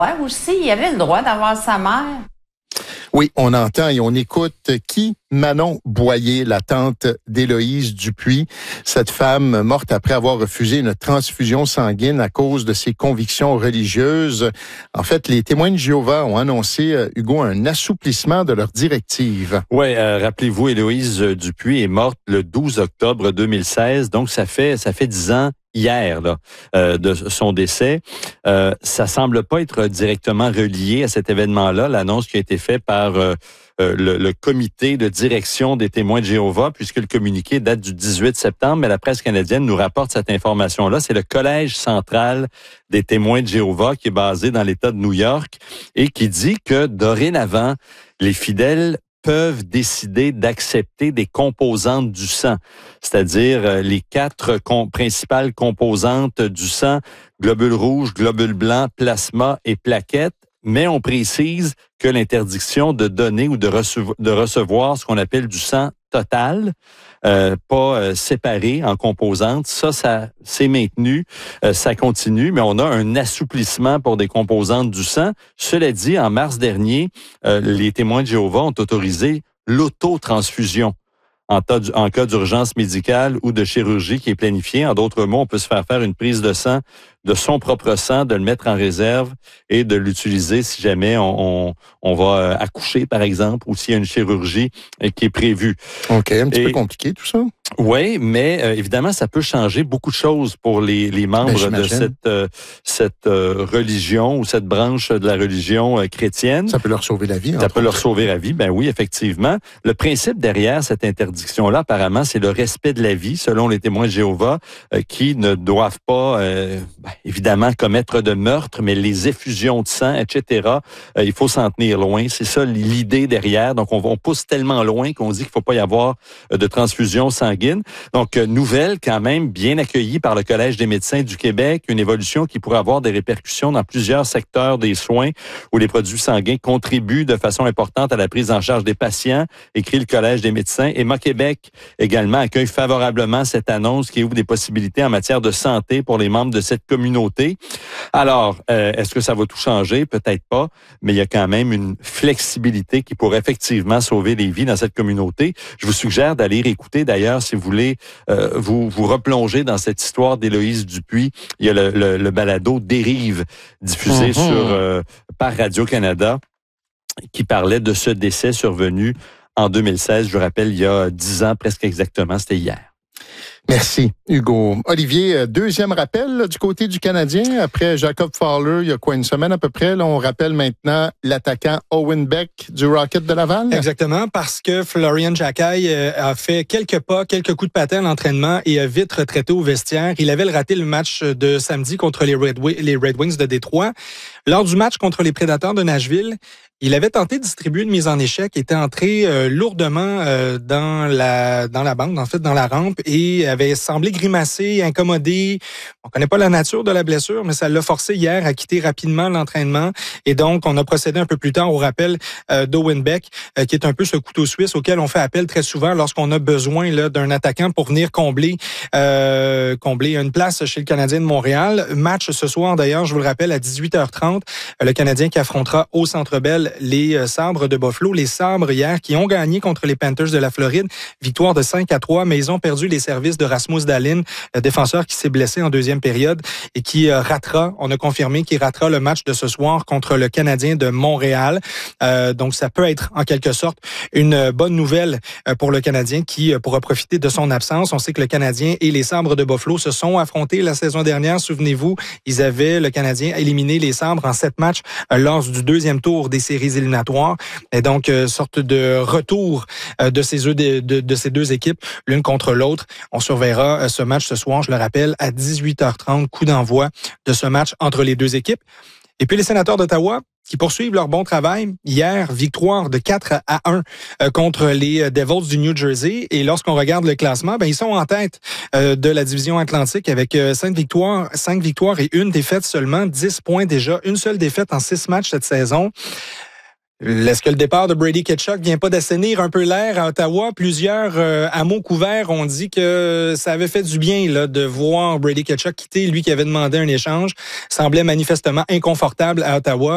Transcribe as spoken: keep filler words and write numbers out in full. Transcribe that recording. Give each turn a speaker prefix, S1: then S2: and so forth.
S1: Ouais, aussi, il avait le droit d'avoir sa mère.
S2: Oui, on entend et on écoute qui? Manon Boyer, la tante d'Éloïse Dupuis. Cette femme morte après avoir refusé une transfusion sanguine à cause de ses convictions religieuses. En fait, les témoins de Jéhovah ont annoncé, Hugo, un assouplissement de leurs directives.
S3: Oui, euh, rappelez-vous, Éloïse Dupuis est morte le douze octobre deux mille seize, donc ça fait ça fait dix ans hier là, euh, de son décès. Euh, ça semble pas être directement relié à cet événement-là, l'annonce qui a été faite par euh, euh, le, le comité de direction des témoins de Jéhovah, puisque le communiqué date du dix-huit septembre, mais la presse canadienne nous rapporte cette information-là. C'est le Collège central des témoins de Jéhovah qui est basé dans l'État de New York et qui dit que dorénavant, les fidèles peuvent décider d'accepter des composantes du sang, c'est-à-dire les quatre com- principales composantes du sang, globules rouges, globules blancs, plasma et plaquettes, mais on précise que l'interdiction de donner ou de, recevo- de recevoir ce qu'on appelle du sang total, euh, pas euh, séparé en composantes, ça, ça c'est maintenu, euh, ça continue, mais on a un assouplissement pour des composantes du sang. Cela dit, en mars dernier, euh, les témoins de Jéhovah ont autorisé l'autotransfusion en, tas, en cas d'urgence médicale ou de chirurgie qui est planifiée. En d'autres mots, on peut se faire faire une prise de sang, de son propre sang, de le mettre en réserve et de l'utiliser si jamais on, on, on va accoucher, par exemple, ou s'il y a une chirurgie qui est prévue.
S2: OK, un petit
S3: et,
S2: peu compliqué tout ça.
S3: Oui, mais euh, évidemment, ça peut changer beaucoup de choses pour les, les membres
S2: ben,
S3: de cette, euh, cette euh, religion ou cette branche de la religion euh, chrétienne.
S2: Ça peut leur sauver la vie.
S3: Ça peut autres. leur sauver la vie, ben oui, effectivement. Le principe derrière cette interdiction-là, apparemment, c'est le respect de la vie, selon les témoins de Jéhovah, euh, qui ne doivent pas, euh, ben, évidemment, commettre de meurtre, mais les effusions de sang, et cetera, euh, il faut s'en tenir loin. C'est ça l'idée derrière. Donc, on, on pousse tellement loin qu'on dit qu'il ne faut pas y avoir euh, de transfusion sanguine. Donc, nouvelle quand même bien accueillie par le Collège des médecins du Québec, une évolution qui pourrait avoir des répercussions dans plusieurs secteurs des soins où les produits sanguins contribuent de façon importante à la prise en charge des patients, écrit le Collège des médecins. Emma Québec également accueille favorablement cette annonce qui ouvre des possibilités en matière de santé pour les membres de cette communauté. Alors, euh, est-ce que ça va tout changer? Peut-être pas, mais il y a quand même une flexibilité qui pourrait effectivement sauver les vies dans cette communauté. Je vous suggère d'aller écouter d'ailleurs, si vous voulez euh, vous vous replonger dans cette histoire d'Éloïse Dupuis, il y a le, le, le balado Dérive diffusé mm-hmm. sur euh, par Radio-Canada qui parlait de ce décès survenu en deux mille seize. Je vous rappelle, il y a dix ans presque exactement, c'était hier.
S2: Merci, Hugo. Olivier, deuxième rappel là, du côté du Canadien. Après Jacob Fowler, il y a quoi, une semaine à peu près? Là, on rappelle maintenant l'attaquant Owen Beck du Rocket de Laval.
S4: Exactement, parce que Florian Jacquet a fait quelques pas, quelques coups de patin à l'entraînement et a vite retraité au vestiaire. Il avait raté le match de samedi contre les Red, les Red Wings de Détroit. Lors du match contre les Prédateurs de Nashville, il avait tenté de distribuer une mise en échec, était entré euh, lourdement euh, dans la dans la bande, en fait, dans la rampe, et avait semblé grimacer, incommodé. On connaît pas la nature de la blessure, mais ça l'a forcé hier à quitter rapidement l'entraînement. Et donc, on a procédé un peu plus tard au rappel euh, d'Owen Beck, euh, qui est un peu ce couteau suisse auquel on fait appel très souvent lorsqu'on a besoin là d'un attaquant pour venir combler euh, combler une place chez le Canadien de Montréal. Match ce soir, d'ailleurs, je vous le rappelle, à dix-huit heures trente, le Canadien qui affrontera au Centre Bell les Sabres de Buffalo. Les Sabres, hier, qui ont gagné contre les Panthers de la Floride. Victoire de cinq à trois, mais ils ont perdu les services de Rasmus Dahlin, défenseur qui s'est blessé en deuxième période et qui ratera, on a confirmé qu'il ratera le match de ce soir contre le Canadien de Montréal. Euh, donc, ça peut être, en quelque sorte, une bonne nouvelle pour le Canadien qui pourra profiter de son absence. On sait que le Canadien et les Sabres de Buffalo se sont affrontés la saison dernière. Souvenez-vous, ils avaient, le Canadien, éliminé les Sabres en sept matchs lors du deuxième tour des séries éliminatoires. Et donc, euh, sorte de retour euh, de, ces deux, de, de, de ces deux équipes, l'une contre l'autre. On surveillera euh, ce match ce soir, je le rappelle, à dix-huit heures trente, coup d'envoi de ce match entre les deux équipes. Et puis, les Sénateurs d'Ottawa, qui poursuivent leur bon travail. Hier, victoire de quatre à un euh, contre les Devils du New Jersey. Et lorsqu'on regarde le classement, ben ils sont en tête euh, de la division Atlantique avec euh, cinq victoires, cinq victoires et une défaite seulement, dix points déjà, une seule défaite en six matchs cette saison. Est-ce que le départ de Brady Tkachuk vient pas d'assainir un peu l'air à Ottawa? Plusieurs euh, à mots couverts ont dit que ça avait fait du bien là de voir Brady Tkachuk quitter, lui qui avait demandé un échange. Semblait manifestement inconfortable à Ottawa.